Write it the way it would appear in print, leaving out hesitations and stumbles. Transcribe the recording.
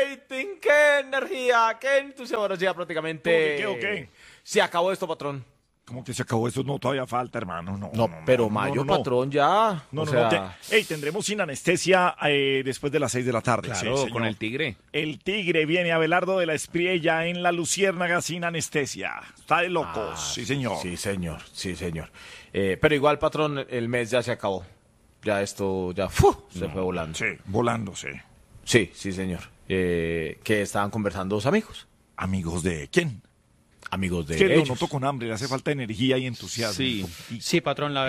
rating, qué energía, qué entusiasmo. Ahora sí, ya prácticamente ¿Qué? se acabó esto, patrón. ¿Cómo que se acabó eso? No, todavía falta, hermano. No, pero mayo, patrón, ya. No, o no, sea, no. Tendremos sin anestesia después de las 6 de la tarde. Claro, Sí, con el tigre. El tigre viene Abelardo de la Espriella en la Luciérnaga sin anestesia. Está de locos, sí, señor. Sí, señor, sí, señor. Pero igual, patrón, el mes ya se acabó. Ya esto, ya, se fue volando. Sí, volándose. Sí, sí, señor. Que estaban conversando dos amigos. ¿Amigos de quién? Amigos de Que lo ellos. noto con hambre, le hace falta energía y entusiasmo. Sí, patrón, la